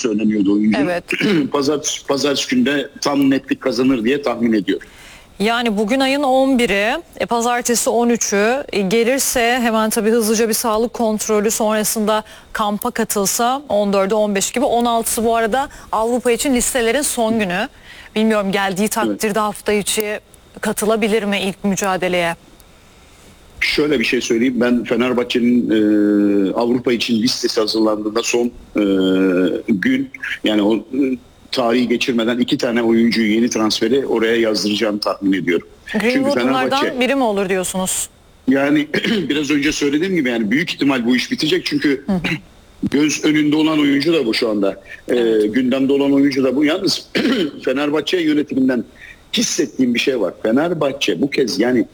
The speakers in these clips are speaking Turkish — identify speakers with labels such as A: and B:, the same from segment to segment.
A: söyleniyordu oyuncu.
B: Evet.
A: Pazartesi günde tam netlik kazanır diye tahmin ediyorum.
B: Yani bugün ayın 11'i, pazartesi 13'ü gelirse hemen tabii hızlıca bir sağlık kontrolü sonrasında kampa katılsa 14'ü 15 gibi, 16'sı bu arada Avrupa için listelerin son günü. Bilmiyorum, geldiği takdirde hafta içi katılabilir mi ilk mücadeleye?
A: Şöyle bir şey söyleyeyim. Ben Fenerbahçe'nin Avrupa için listesi hazırlandığında son gün, yani o tarihi geçirmeden 2 tane oyuncuyu, yeni transferi oraya yazdıracağını tahmin ediyorum.
B: Greenwood bunlardan biri mi olur diyorsunuz?
A: Yani biraz önce söylediğim gibi yani büyük ihtimal bu iş bitecek çünkü göz önünde olan oyuncu da bu şu anda. Gündemde olan oyuncu da bu. Yalnız Fenerbahçe yönetiminden hissettiğim bir şey var. Fenerbahçe bu kez yani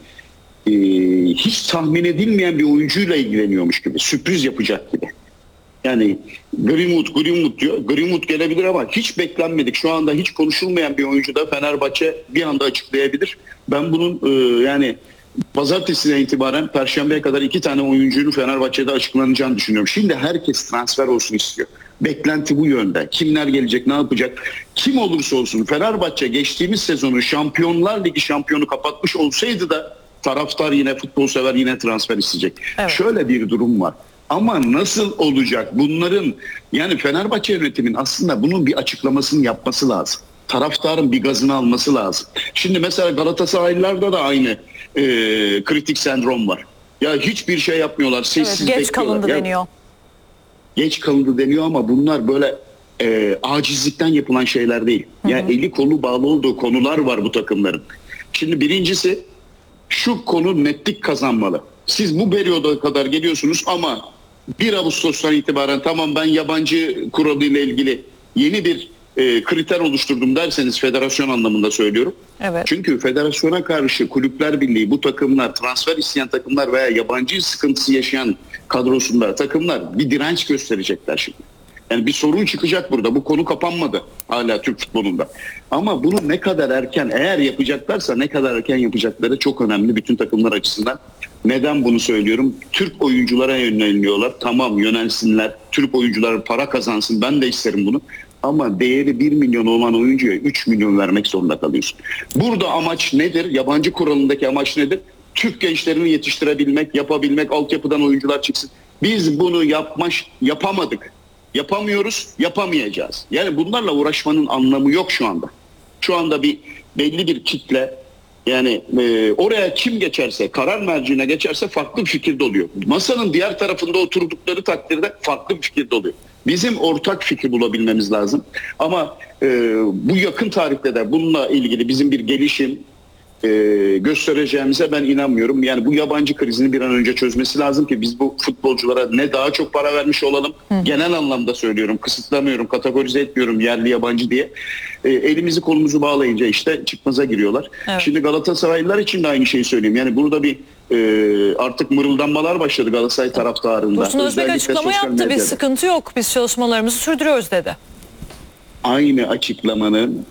A: hiç tahmin edilmeyen bir oyuncuyla ilgileniyormuş gibi. Sürpriz yapacak gibi. Yani Greenwood diyor. Greenwood gelebilir ama hiç beklenmedik. Şu anda hiç konuşulmayan bir oyuncu da Fenerbahçe bir anda açıklayabilir. Ben bunun yani pazartesine itibaren Perşembe'ye kadar 2 tane oyuncunun Fenerbahçe'de açıklanacağını düşünüyorum. Şimdi herkes transfer olsun istiyor. Beklenti bu yönde. Kimler gelecek, ne yapacak? Kim olursa olsun Fenerbahçe geçtiğimiz sezonu Şampiyonlar Ligi şampiyonu kapatmış olsaydı da taraftar yine, futbol sever yine transfer isteyecek.
B: Evet.
A: Şöyle bir durum var. Ama nasıl olacak? Bunların, yani Fenerbahçe yönetimin aslında bunun bir açıklamasını yapması lazım. Taraftarın bir gazını alması lazım. Şimdi mesela Galatasaraylılarda da aynı kritik sendrom var. Ya hiçbir şey yapmıyorlar, sessiz
B: Evet, geç
A: bekliyorlar.
B: kalındı deniyor.
A: Geç kalındı deniyor ama bunlar böyle acizlikten yapılan şeyler değil. Yani eli kolu bağlı olduğu konular var bu takımların. Şimdi birincisi, şu konu netlik kazanmalı. Siz bu periyoda kadar geliyorsunuz ama 1 Ağustos'tan itibaren tamam ben yabancı kuralı ile ilgili yeni bir kriter oluşturdum derseniz, federasyon anlamında söylüyorum.
B: Evet.
A: Çünkü federasyona karşı Kulüpler Birliği, bu takımlar, transfer isteyen takımlar veya yabancı sıkıntısı yaşayan kadrosunda takımlar bir direnç gösterecekler şimdi. Yani bir sorun çıkacak burada. Bu konu kapanmadı hala Türk futbolunda. Ama bunu ne kadar erken, eğer yapacaklarsa ne kadar erken yapacakları çok önemli bütün takımlar açısından. Neden bunu söylüyorum? Türk oyunculara yöneliyorlar. Tamam, yönelsinler. Türk oyuncular para kazansın. Ben de isterim bunu. Ama değeri 1 milyon olan oyuncuya 3 milyon vermek zorunda kalıyorsun. Burada amaç nedir? Yabancı kuralındaki amaç nedir? Türk gençlerini yetiştirebilmek, yapabilmek, altyapıdan oyuncular çıksın. Biz bunu yapamadık. Yapamıyoruz, yapamayacağız. Yani bunlarla uğraşmanın anlamı yok şu anda. Şu anda belli bir kitle, yani oraya kim geçerse, karar merciğine geçerse farklı bir fikirde oluyor. Masanın diğer tarafında oturdukları takdirde farklı bir fikirde oluyor. Bizim ortak fikri bulabilmemiz lazım. Ama bu yakın tarihte de bununla ilgili bizim bir gelişim göstereceğimize ben inanmıyorum. Yani bu yabancı krizini bir an önce çözmesi lazım ki biz bu futbolculara ne daha çok para vermiş olalım. Genel anlamda söylüyorum, kısıtlamıyorum, kategorize etmiyorum yerli yabancı diye. Elimizi kolumuzu bağlayınca işte çıkmaza giriyorlar.
B: Evet.
A: Şimdi Galatasaraylılar için de aynı şeyi söyleyeyim. Yani burada bir artık mırıldanmalar başladı Galatasaray taraftarında.
B: Dursun Özbek açıklama yaptı. Bir sıkıntı yok, biz çalışmalarımızı sürdürüyoruz dedi.
A: Aynı açıklamanın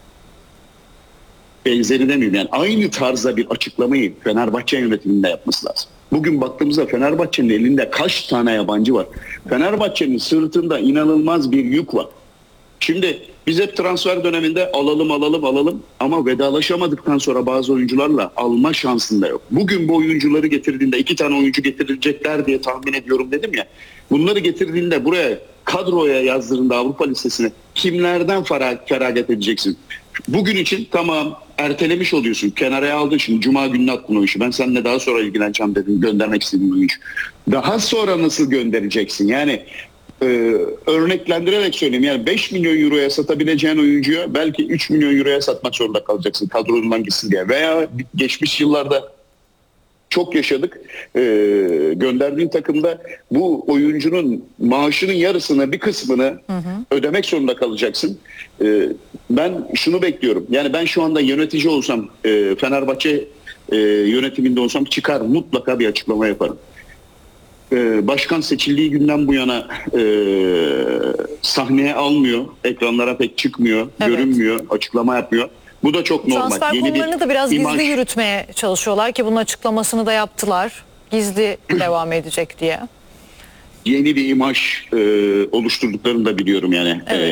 A: benzeri demeyeyim, yani aynı tarzda bir açıklamayı Fenerbahçe yönetiminde yapması lazım. Bugün baktığımızda Fenerbahçe'nin elinde kaç tane yabancı var? Fenerbahçe'nin sırtında inanılmaz bir yük var. Şimdi biz hep transfer döneminde alalım ama vedalaşamadıktan sonra bazı oyuncularla alma şansında yok. Bugün bu oyuncuları getirdiğinde 2 tane oyuncu getirecekler diye tahmin ediyorum dedim ya. Bunları getirdiğinde buraya kadroya yazdığında Avrupa listesine kimlerden feragat edeceksin? Bugün için tamam ertelemiş oluyorsun. Kenaraya aldın, şimdi Cuma gününe attın o işi. Ben seninle daha sonra ilgileneceğim dedim. Göndermek istediğim oyuncu. Daha sonra nasıl göndereceksin? Yani örneklendirerek söyleyeyim. Yani 5 milyon euroya satabileceğin oyuncuya belki 3 milyon euroya satmak zorunda kalacaksın kadronundan gitsin diye. Veya geçmiş yıllarda çok yaşadık. Gönderdiğin takımda bu oyuncunun maaşının yarısını, bir kısmını ödemek zorunda kalacaksın. Ben şunu bekliyorum. Yani ben şu anda yönetici olsam, Fenerbahçe yönetiminde olsam çıkar mutlaka bir açıklama yaparım. Başkan seçildiği günden bu yana sahneye almıyor, ekranlara pek çıkmıyor, görünmüyor, açıklama yapmıyor. Bu da çok normal.
B: Transfer konularını da biraz gizli yürütmeye çalışıyorlar ki bunun açıklamasını da yaptılar. Gizli devam edecek diye.
A: Yeni bir imaj oluşturduklarını da biliyorum yani.
B: Evet.